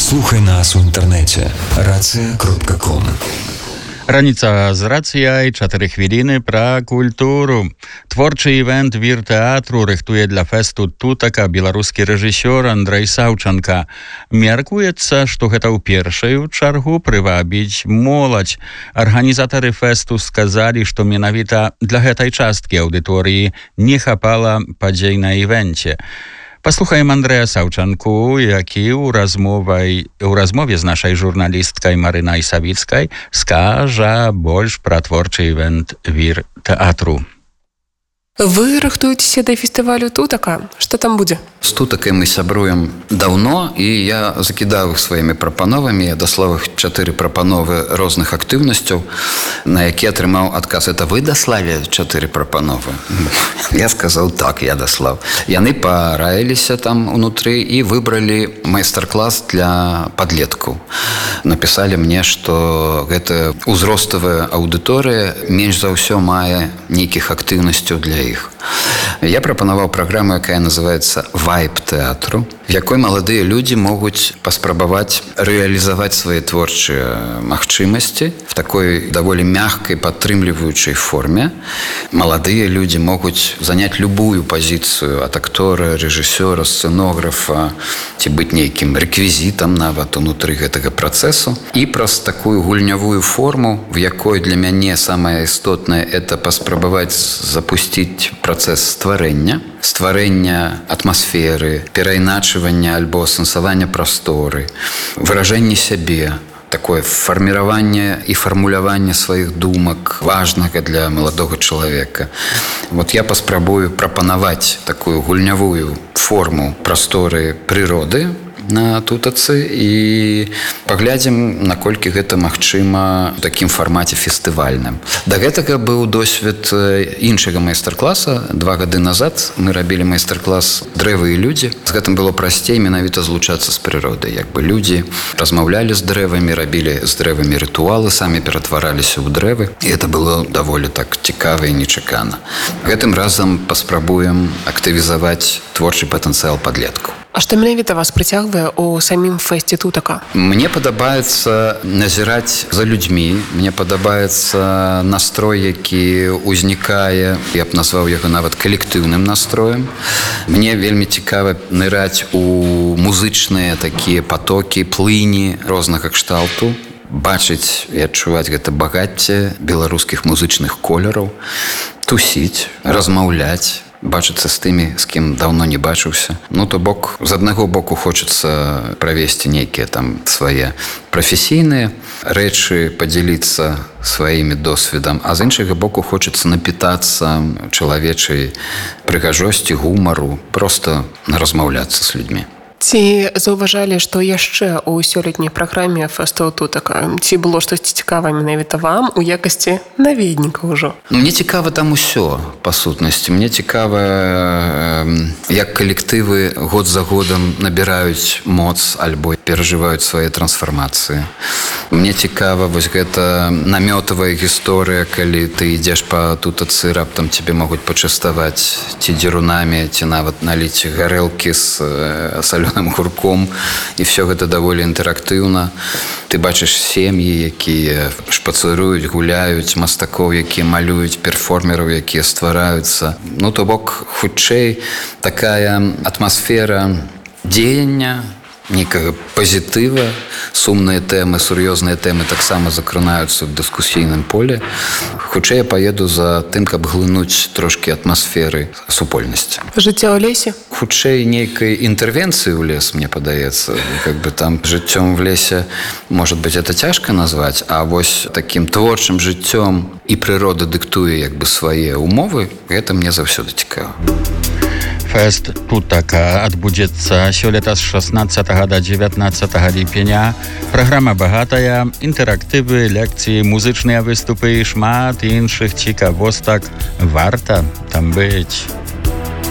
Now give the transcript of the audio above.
Слухай нас у інтэрнэце racya.com. Раніца з рацыяй, 4 хвіліны пра культуру. Творчы івент вір-тэатру рыхтуе для фэсту тутака беларускі рэжысёр Андрэй Саўчанка. Мяркуецца, што гэта ў першую чаргу прывабіць моладзь. Арганізатары фэсту сказалі, што менавіта для гэтай часткі аўдыторыі не хапала падзей на івенце. Паслухаем Андрэя Саўчанку, які ў размове з нашай журналісткай Марынай Савіцкай скажа больш пра творчы івент вір-тэатру. Вы рыхтуецеся да фестывалю тутака? Што там будзе? З тутакай мы сябруем даўно, і я закідаў іх сваімі прапановамі. Я даслаў іх 4 прапановы розных актыўнасцяў, на які атрымаў адказ. Это вы даслалі 4 прапановы? Я сказаў, так, я даслаў. Яны параіліся там унутры і выбралі майстар-клас для падлеткаў. Напісалі мне, што гэта ўзроставая аўдыторыя менш за ўсё мае нейкіх актыўнасцяў для іх. Я прапанаваў праграму, якая называецца «Вайб тэатру», в якой маладыя людзі могуць паспрабаваць рэалізаваць свае творчыя магчымасці в такой даволі мягкай, падтрымліваючай форме. Маладыя людзі могуць заняць любую пазіцыю ад актора, рэжысёра, сцэнографа, ці быць нейкім рэквізітам нават унутры гэтага працэсу. І праз такую гульнявую форму, в якой для мяне самае істотнае – это паспрабаваць запусціць працэс стварэння атмасферы, перайначвання альбо сэнсавання прасторы, выражэнне сябе, такое фарміраванне і фармуляванне сваіх думак, важнага для маладога чалавека. Вот я паспрабую прапанаваць такую гульнявую форму прасторы прыроды на тутацы і паглядзім, наколькі гэта магчыма ў такім фармаце фестывальным. Да гэтага быў досвед іншага майстар-класа. 2 гады назад мы рабілі майстар-клас «Дрэвы і людзі». З гэтым было прасцей менавіта злучацца з прыродай. Як бы людзі размаўлялі з дрэвамі, рабілі з дрэвамі рытуалы, самі ператвараліся ў дрэвы. І гэта было даволі так цікава і нечакана. Гэтым разам паспрабуем актывізаваць творчы патэнцыял падлеткаў. А што менавіта вас прыцягвае ў самім фэсце тутака? Мне падабаецца назіраць за людзьмі. Мне падабаецца настрой, які ўзнікае, я б назваў яго нават калектыўным настроем. Мне вельмі цікава ныраць у музычныя такія патокі, плыні рознага кшталту, бачыць і адчуваць гэта багацце беларускіх музычных колераў, тусіць, размаўляць, бачыцца з тымі, з кім даўно не бачыўся. Ну, то бок, з аднаго боку хочацца правесці нейкія там свае прафесійныя рэчы, падзяліцца сваімі досведам, а з іншага боку хочацца напітацца чалавечай прыгажосці, гумару, проста размаўляцца з людзьмі. Ці заўважалі, што яшчэ ў сёлетняй праграме фэсту тутака? Ці было штосьці цікавае менавіта вам у якасці наведніка ўжо? Мне цікава там усё, па сутнасці. Мне цікава, як калектывы год за годам набіраюць моц альбо перажываюць свае трансфармацыі. Мне цікава вось гэта намётавая гісторыя, калі ты ідзеш па тутацы, раптам цябе могуць пачаставаць ці дзерунамі, ці нават наліць гарэлкі з салёным гурком, і все гэта даволі інтэрактыўна. Ты бачыш сем'і, якія шпацыруюць, гуляюць, мастакоў, якія малююць, перформераў, якія ствараюцца. Ну, то бок, хутчэй такая атмасфера дзеяння, нейкага пазітыва, сумныя тэмы, сур'ёзныя тэмы таксама закранаюцца ў дыскусійным поле. Хутчэй я паеду за тым, каб глынуць трошкі атмасферы супольнасці. Жыццё ў лесе? Хутчэй нейкай інтэрвенцыі ў лес, мне падаецца. Как бы там жыццём в лесе, может быть, это цяжка назваць, а вось такім творчым жыццём і прырода дыктуе як бы свае умовы, гэта мне заўсёды цікава. Фэст тутака адбудзецца сёлета з 16 да 19 ліпеня. Праграма багатая, інтэрактывы, лекцыі, музычныя выступы і шмат іншых цікавостак. Варта там быць.